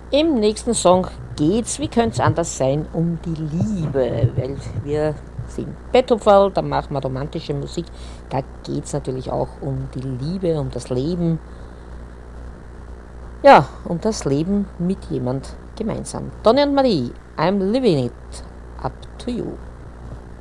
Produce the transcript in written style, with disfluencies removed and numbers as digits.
Im nächsten Song geht's, wie könnte es anders sein, um die Liebe, weil wir sind Beethoven, da machen wir romantische Musik, da geht's natürlich auch um die Liebe, um das Leben, ja, um das Leben mit jemand gemeinsam. Donny und Marie, I'm living it up to you.